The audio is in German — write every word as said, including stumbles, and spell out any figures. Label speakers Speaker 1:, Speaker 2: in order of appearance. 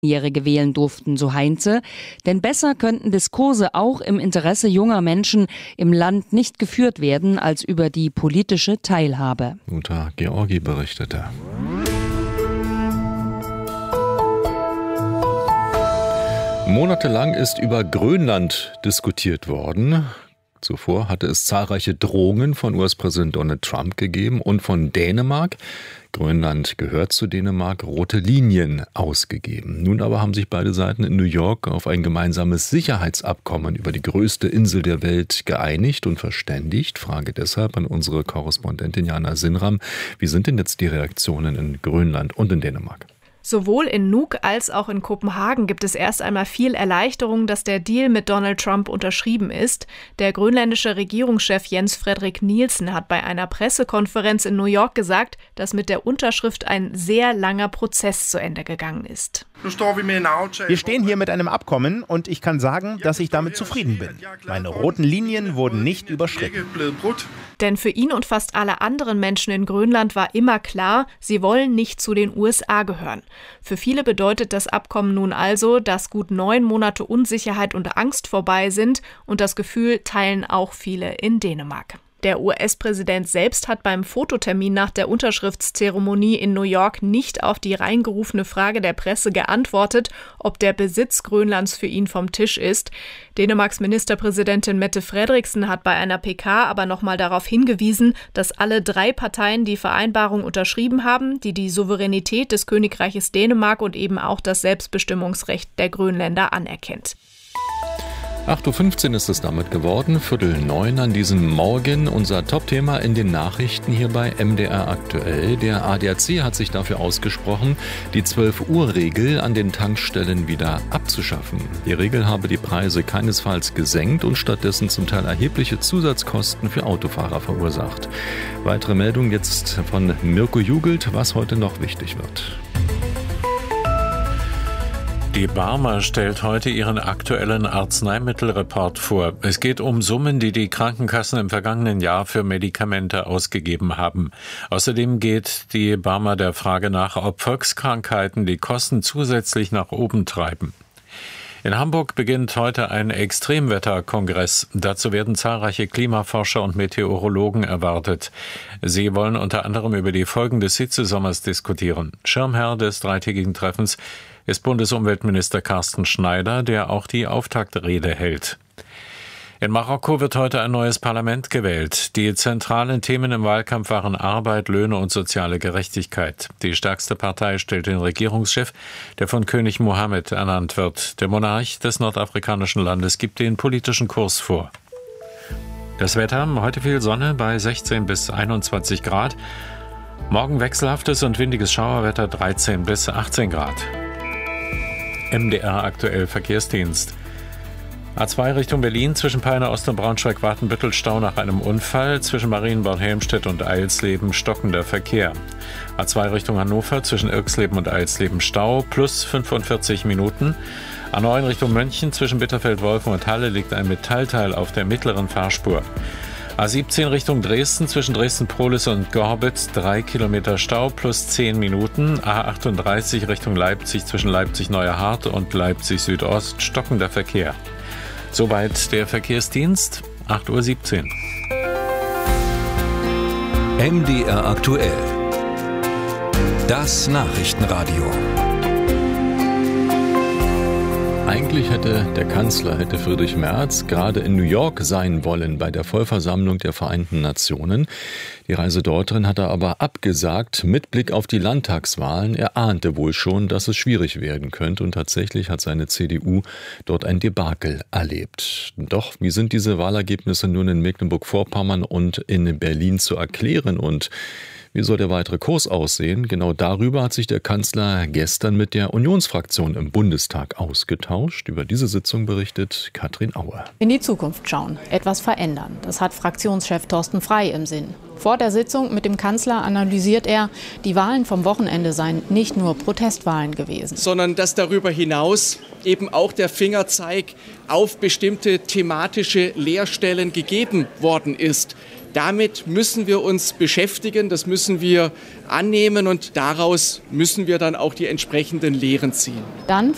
Speaker 1: Jährige wählen durften, so Heinze. Denn besser könnten Diskurse auch im Interesse junger Menschen im Land nicht geführt werden als über die politische Teilhabe.
Speaker 2: Uta Georgi berichtete. Monatelang ist über Grönland diskutiert worden. Zuvor hatte es zahlreiche Drohungen von U S-Präsident Donald Trump gegeben und von Dänemark. Grönland gehört zu Dänemark, rote Linien ausgegeben. Nun aber haben sich beide Seiten in New York auf ein gemeinsames Sicherheitsabkommen über die größte Insel der Welt geeinigt und verständigt. Frage deshalb an unsere Korrespondentin Jana Sinram. Wie sind denn jetzt die Reaktionen in Grönland und in Dänemark?
Speaker 3: Sowohl in Nuuk als auch in Kopenhagen gibt es erst einmal viel Erleichterung, dass der Deal mit Donald Trump unterschrieben ist. Der grönländische Regierungschef Jens Frederik Nielsen hat bei einer Pressekonferenz in New York gesagt, dass mit der Unterschrift ein sehr langer Prozess zu Ende gegangen ist.
Speaker 4: Wir stehen hier mit einem Abkommen und ich kann sagen, dass ich damit zufrieden bin. Meine roten Linien wurden nicht überschritten.
Speaker 3: Denn für ihn und fast alle anderen Menschen in Grönland war immer klar, sie wollen nicht zu den U S A gehören. Für viele bedeutet das Abkommen nun also, dass gut neun Monate Unsicherheit und Angst vorbei sind, und das Gefühl teilen auch viele in Dänemark. Der U S-Präsident selbst hat beim Fototermin nach der Unterschriftszeremonie in New York nicht auf die reingerufene Frage der Presse geantwortet, ob der Besitz Grönlands für ihn vom Tisch ist. Dänemarks Ministerpräsidentin Mette Frederiksen hat bei einer P K aber nochmal darauf hingewiesen, dass alle drei Parteien die Vereinbarung unterschrieben haben, die die Souveränität des Königreiches Dänemark und eben auch das Selbstbestimmungsrecht der Grönländer anerkennt.
Speaker 2: acht Uhr fünfzehn ist es damit geworden, Viertel neun an diesem Morgen. Unser Topthema in den Nachrichten hier bei M D R aktuell. Der A D A C hat sich dafür ausgesprochen, die zwölf Uhr Regel an den Tankstellen wieder abzuschaffen. Die Regel habe die Preise keinesfalls gesenkt und stattdessen zum Teil erhebliche Zusatzkosten für Autofahrer verursacht. Weitere Meldung jetzt von Mirko Jugelt, was heute noch wichtig wird.
Speaker 5: Die Barmer stellt heute ihren aktuellen Arzneimittelreport vor. Es geht um Summen, die die Krankenkassen im vergangenen Jahr für Medikamente ausgegeben haben. Außerdem geht die Barmer der Frage nach, ob Volkskrankheiten die Kosten zusätzlich nach oben treiben. In Hamburg beginnt heute ein Extremwetterkongress. Dazu werden zahlreiche Klimaforscher und Meteorologen erwartet. Sie wollen unter anderem über die Folgen des Hitzesommers diskutieren. Schirmherr des dreitägigen Treffens ist Bundesumweltminister Carsten Schneider, der auch die Auftaktrede hält. In Marokko wird heute ein neues Parlament gewählt. Die zentralen Themen im Wahlkampf waren Arbeit, Löhne und soziale Gerechtigkeit. Die stärkste Partei stellt den Regierungschef, der von König Mohammed ernannt wird. Der Monarch des nordafrikanischen Landes gibt den politischen Kurs vor. Das Wetter, heute viel Sonne bei sechzehn bis einundzwanzig Grad. Morgen wechselhaftes und windiges Schauerwetter dreizehn bis achtzehn Grad. M D R aktuell Verkehrsdienst. A zwei Richtung Berlin, zwischen Peine Ost und Braunschweig-Watenbüttel Stau nach einem Unfall, zwischen Marienborn-Helmstedt und Eilsleben stockender Verkehr. A zwei Richtung Hannover, zwischen Irxleben und Eilsleben Stau, plus fünfundvierzig Minuten. A neun Richtung München, zwischen Bitterfeld-Wolfen und Halle liegt ein Metallteil auf der mittleren Fahrspur. A siebzehn Richtung Dresden, zwischen Dresden-Prohlis und Gorbitz, drei Kilometer Stau plus zehn Minuten. A achtunddreißig Richtung Leipzig, zwischen Leipzig-Neuerhardt und Leipzig-Südost, stockender Verkehr. Soweit der Verkehrsdienst, acht Uhr siebzehn.
Speaker 6: M D R aktuell. Das Nachrichtenradio.
Speaker 2: Eigentlich hätte der Kanzler, hätte Friedrich Merz, gerade in New York sein wollen bei der Vollversammlung der Vereinten Nationen. Die Reise dorthin hat er aber abgesagt mit Blick auf die Landtagswahlen. Er ahnte wohl schon, dass es schwierig werden könnte, und tatsächlich hat seine C D U dort ein Debakel erlebt. Doch wie sind diese Wahlergebnisse nun in Mecklenburg-Vorpommern und in Berlin zu erklären, und wie soll der weitere Kurs aussehen? Genau darüber hat sich der Kanzler gestern mit der Unionsfraktion im Bundestag ausgetauscht. Über diese Sitzung berichtet Katrin Aue.
Speaker 7: In die Zukunft schauen, etwas verändern. Das hat Fraktionschef Thorsten Frey im Sinn. Vor der Sitzung mit dem Kanzler analysiert er, die Wahlen vom Wochenende seien nicht nur Protestwahlen gewesen,
Speaker 8: sondern dass darüber hinaus eben auch der Fingerzeig auf bestimmte thematische Leerstellen gegeben worden ist. Damit müssen wir uns beschäftigen, das müssen wir annehmen, und daraus müssen wir dann auch die entsprechenden Lehren ziehen.
Speaker 7: Dann